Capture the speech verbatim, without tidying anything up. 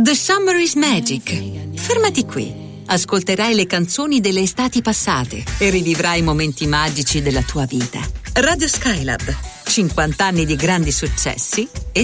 The Summer is Magic. Fermati qui. Ascolterai le canzoni delle estati passate e rivivrai momenti magici della tua vita. Radio Skylab. cinquanta anni di grandi successi e